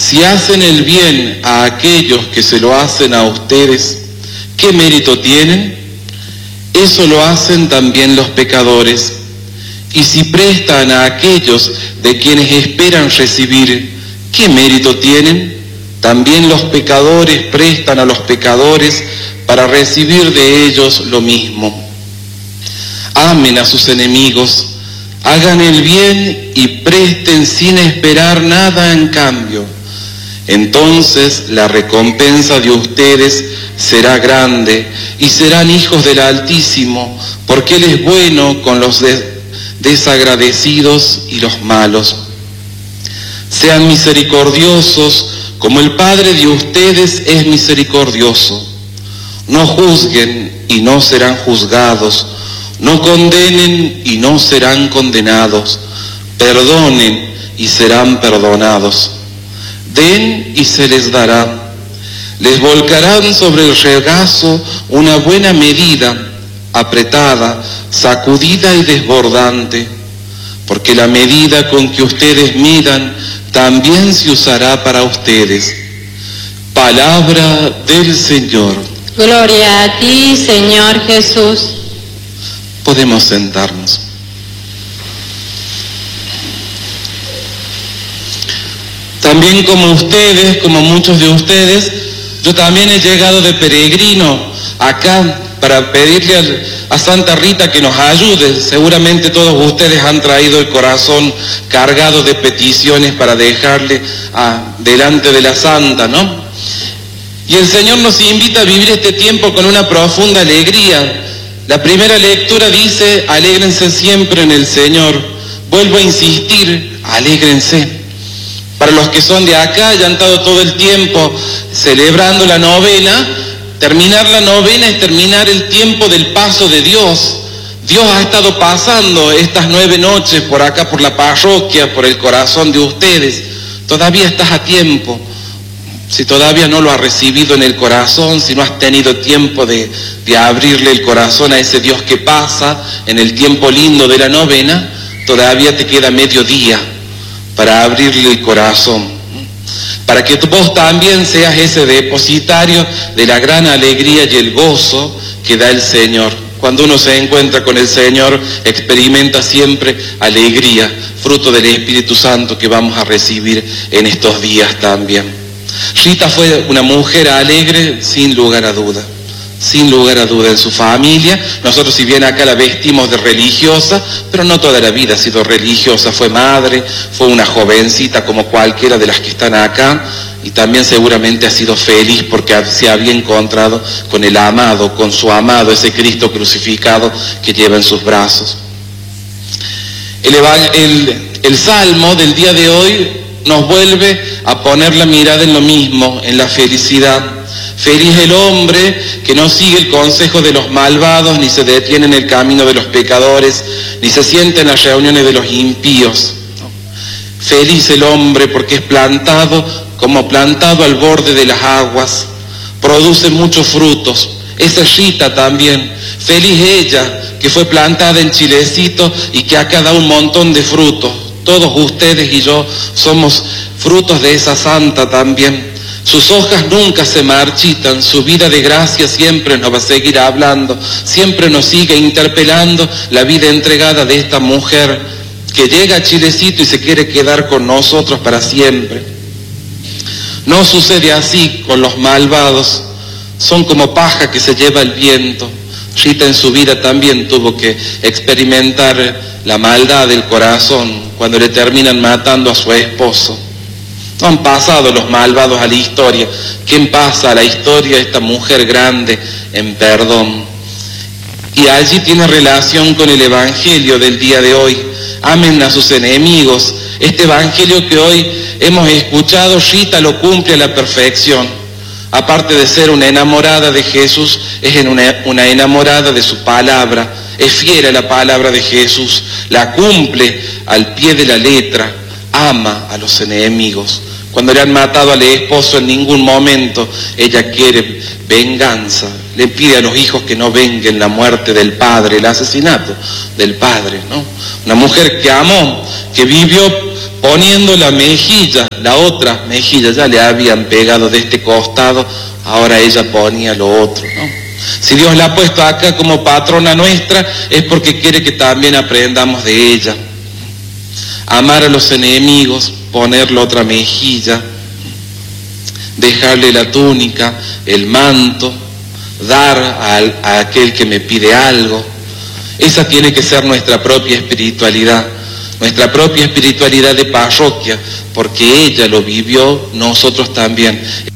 Si hacen el bien a aquellos que se lo hacen a ustedes, ¿qué mérito tienen? Eso lo hacen también los pecadores. Y si prestan a aquellos de quienes esperan recibir, ¿qué mérito tienen? También los pecadores prestan a los pecadores para recibir de ellos lo mismo. Amen a sus enemigos, hagan el bien y presten sin esperar nada en cambio. Entonces la recompensa de ustedes será grande y serán hijos del Altísimo, porque Él es bueno con los desagradecidos y los malos. Sean misericordiosos como el Padre de ustedes es misericordioso. No juzguen y no serán juzgados. No condenen y no serán condenados. Perdonen y serán perdonados. Den y se les dará. Les volcarán sobre el regazo una buena medida, apretada, sacudida y desbordante, porque la medida con que ustedes midan también se usará para ustedes. Palabra del Señor. Gloria a ti, Señor Jesús. Podemos sentarnos. También como ustedes, como muchos de ustedes, yo también he llegado de peregrino acá para pedirle a Santa Rita que nos ayude. Seguramente todos ustedes han traído el corazón cargado de peticiones para dejarle delante de la Santa, ¿no? Y el Señor nos invita a vivir este tiempo con una profunda alegría. La primera lectura dice, alégrense siempre en el Señor. Vuelvo a insistir, alégrense. Para los que son de acá y han estado todo el tiempo celebrando la novena, terminar la novena es terminar el tiempo del paso de Dios. Dios ha estado pasando estas 9 noches por acá, por la parroquia, por el corazón de ustedes. Todavía estás a tiempo. Si todavía no lo has recibido en el corazón, si no has tenido tiempo de abrirle el corazón a ese Dios que pasa en el tiempo lindo de la novena, todavía te queda medio día para abrirle el corazón, para que vos también seas ese depositario de la gran alegría y el gozo que da el Señor. Cuando uno se encuentra con el Señor, experimenta siempre alegría, fruto del Espíritu Santo que vamos a recibir en estos días también. Rita fue una mujer alegre sin lugar a duda. Sin lugar a duda en su familia. Nosotros si bien acá la vestimos de religiosa, pero no toda la vida ha sido religiosa. Fue madre, fue una jovencita como cualquiera de las que están acá, y también seguramente ha sido feliz porque se había encontrado con el amado, con su amado, ese Cristo crucificado que lleva en sus brazos. El Salmo del día de hoy nos vuelve a poner la mirada en lo mismo, en la felicidad. Feliz el hombre que no sigue el consejo de los malvados, ni se detiene en el camino de los pecadores, ni se sienta en las reuniones de los impíos. Feliz el hombre porque es plantado como plantado al borde de las aguas, produce muchos frutos. Esa es Rita también. Feliz ella que fue plantada en Chilecito y que acá da un montón de frutos. Todos ustedes y yo somos frutos de esa santa también. Sus hojas nunca se marchitan, su vida de gracia siempre nos va a seguir hablando, siempre nos sigue interpelando la vida entregada de esta mujer que llega a Chilecito y se quiere quedar con nosotros para siempre. No sucede así con los malvados, son como paja que se lleva el viento. Rita en su vida también tuvo que experimentar la maldad del corazón cuando le terminan matando a su esposo. No han pasado los malvados a la historia. ¿Quién pasa a la historia? Esta mujer grande en perdón. Y allí tiene relación con el evangelio del día de hoy. Amen a sus enemigos. Este evangelio que hoy hemos escuchado, Rita lo cumple a la perfección. Aparte de ser una enamorada de Jesús, es una enamorada de su palabra. Es fiel a la palabra de Jesús, la cumple al pie de la letra, ama a los enemigos. Cuando le han matado al esposo, en ningún momento ella quiere venganza. Le pide a los hijos que no venguen la muerte del padre, el asesinato del padre, ¿no? Una mujer que amó, que vivió poniendo la mejilla, la otra mejilla, ya le habían pegado de este costado, ahora ella ponía lo otro, ¿no? Si Dios la ha puesto acá como patrona nuestra, es porque quiere que también aprendamos de ella. Amar a los enemigos, poner la otra mejilla, dejarle la túnica, el manto, dar a aquel que me pide algo. Esa tiene que ser nuestra propia espiritualidad de parroquia, porque ella lo vivió, nosotros también.